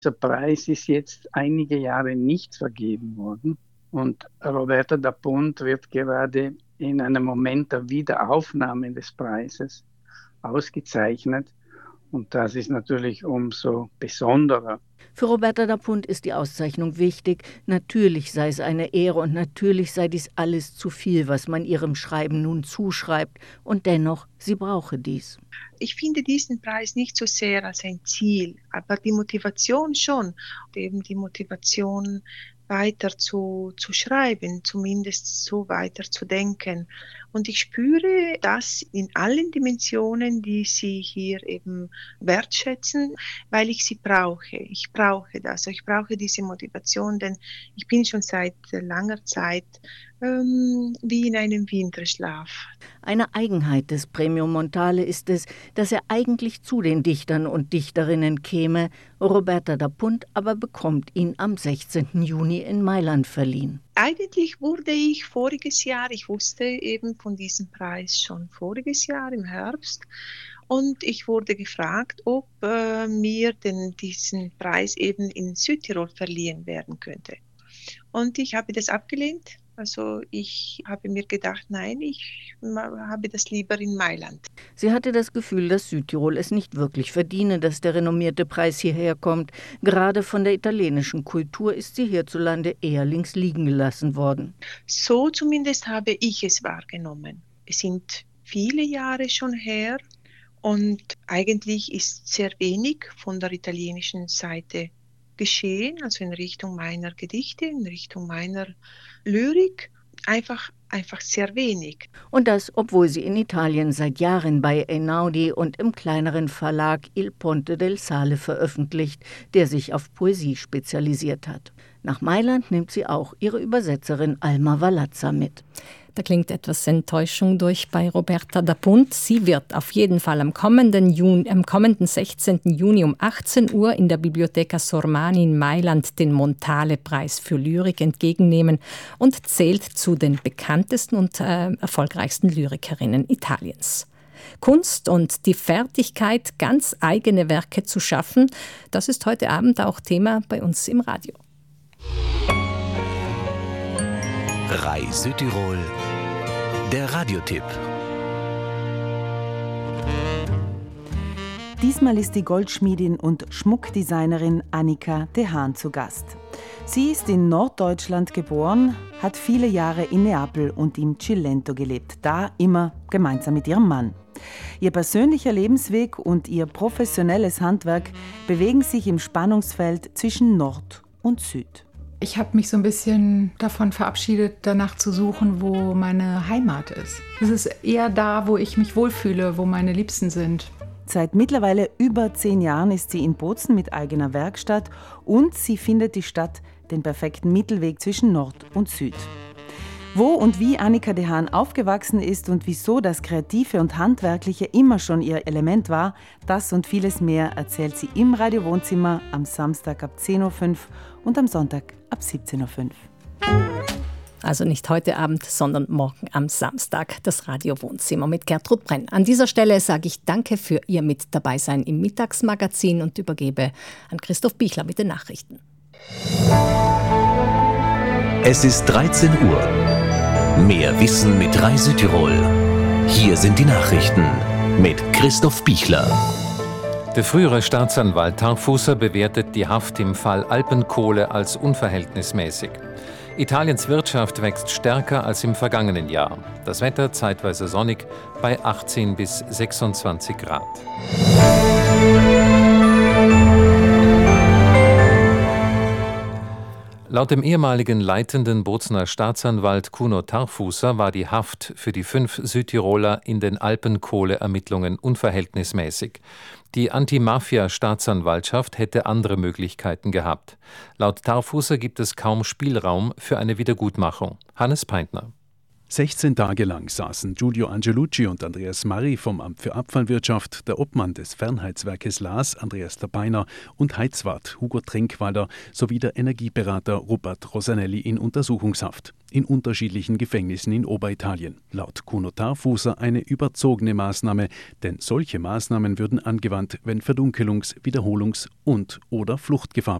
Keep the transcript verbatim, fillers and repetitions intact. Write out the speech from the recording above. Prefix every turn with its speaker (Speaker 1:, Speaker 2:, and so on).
Speaker 1: Der Preis ist jetzt einige Jahre nicht vergeben worden und Roberta d'Apont wird gerade in einem Moment der Wiederaufnahme des Preises ausgezeichnet und das ist natürlich umso besonderer.
Speaker 2: Für Roberta d'Apont ist die Auszeichnung wichtig. Natürlich sei es eine Ehre und natürlich sei dies alles zu viel, was man ihrem Schreiben nun zuschreibt. Und dennoch, sie brauche dies.
Speaker 3: Ich finde diesen Preis nicht so sehr als ein Ziel, aber die Motivation schon. Eben die Motivation, weiter zu, zu schreiben, zumindest so weiter zu denken. Und ich spüre das in allen Dimensionen, die Sie hier eben wertschätzen, weil ich sie brauche. Ich brauche das. Ich brauche diese Motivation, denn ich bin schon seit langer Zeit ähm, wie in einem Winterschlaf.
Speaker 2: Eine Eigenheit des Premio Montale ist es, dass er eigentlich zu den Dichtern und Dichterinnen käme. Roberta d'Apont aber bekommt ihn am sechzehnten Juni in Mailand verliehen.
Speaker 3: Eigentlich wurde ich voriges Jahr, ich wusste eben von diesem Preis schon voriges Jahr im Herbst, und ich wurde gefragt, ob äh, mir denn diesen Preis eben in Südtirol verliehen werden könnte. Und ich habe das abgelehnt. Also ich habe mir gedacht, nein, ich habe das lieber in Mailand.
Speaker 2: Sie hatte das Gefühl, dass Südtirol es nicht wirklich verdiene, dass der renommierte Preis hierher kommt. Gerade von der italienischen Kultur ist sie hierzulande eher links liegen gelassen worden.
Speaker 3: So zumindest habe ich es wahrgenommen. Es sind viele Jahre schon her und eigentlich ist sehr wenig von der italienischen Seite geschehen, also in Richtung meiner Gedichte, in Richtung meiner Lyrik, einfach, einfach sehr wenig.
Speaker 2: Und das, obwohl sie in Italien seit Jahren bei Einaudi und im kleineren Verlag Il Ponte del Sale veröffentlicht, der sich auf Poesie spezialisiert hat. Nach Mailand nimmt sie auch ihre Übersetzerin Alma Valazza mit.
Speaker 4: Da klingt etwas Enttäuschung durch bei Roberta d'Apont. Sie wird auf jeden Fall am kommenden, Juni, am kommenden sechzehnten Juni um achtzehn Uhr in der Biblioteca Sormani in Mailand den Montale-Preis für Lyrik entgegennehmen und zählt zu den bekanntesten und äh, erfolgreichsten Lyrikerinnen Italiens. Kunst und die Fertigkeit, ganz eigene Werke zu schaffen, das ist heute Abend auch Thema bei uns im Radio.
Speaker 5: Rai Südtirol, der Radiotipp.
Speaker 6: Diesmal ist die Goldschmiedin und Schmuckdesignerin Annika de Haan zu Gast. Sie ist in Norddeutschland geboren, hat viele Jahre in Neapel und im Cilento gelebt, da immer gemeinsam mit ihrem Mann. Ihr persönlicher Lebensweg und ihr professionelles Handwerk bewegen sich im Spannungsfeld zwischen Nord und Süd.
Speaker 7: Ich habe mich so ein bisschen davon verabschiedet, danach zu suchen, wo meine Heimat ist. Es ist eher da, wo ich mich wohlfühle, wo meine Liebsten sind.
Speaker 6: Seit mittlerweile über zehn Jahren ist sie in Bozen mit eigener Werkstatt und sie findet die Stadt den perfekten Mittelweg zwischen Nord und Süd. Wo und wie Annika de Haan aufgewachsen ist und wieso das Kreative und Handwerkliche immer schon ihr Element war, das und vieles mehr erzählt sie im Radio-Wohnzimmer am Samstag ab zehn Uhr fünf und am Sonntag ab siebzehn Uhr fünf.
Speaker 4: Also nicht heute Abend, sondern morgen am Samstag, das Radio-Wohnzimmer mit Gertrud Brenn. An dieser Stelle sage ich Danke für Ihr mit dabei sein im Mittagsmagazin und übergebe an Christoph Bichler mit den Nachrichten.
Speaker 5: Es ist dreizehn Uhr. Mehr Wissen mit Rai Südtirol. Hier sind die Nachrichten mit Christoph Bichler.
Speaker 8: Der frühere Staatsanwalt Tarfusa bewertet die Haft im Fall Alpenkohle als unverhältnismäßig. Italiens Wirtschaft wächst stärker als im vergangenen Jahr. Das Wetter zeitweise sonnig bei achtzehn bis sechsundzwanzig Grad. Laut dem ehemaligen leitenden Bozener Staatsanwalt Kuno Tarfusa war die Haft für die fünf Südtiroler in den Alpenkohleermittlungen unverhältnismäßig. Die Anti-Mafia-Staatsanwaltschaft hätte andere Möglichkeiten gehabt. Laut Tarfusa gibt es kaum Spielraum für eine Wiedergutmachung. Hannes Peintner.
Speaker 9: sechzehn Tage lang saßen Giulio Angelucci und Andreas Marri vom Amt für Abfallwirtschaft, der Obmann des Fernheizwerkes Laas, Andreas Dabeiner, und Heizwart Hugo Trinkwalder sowie der Energieberater Rupert Rosanelli in Untersuchungshaft in unterschiedlichen Gefängnissen in Oberitalien. Laut Kuno Tarfuser eine überzogene Maßnahme, denn solche Maßnahmen würden angewandt, wenn Verdunkelungs-, Wiederholungs- und oder Fluchtgefahr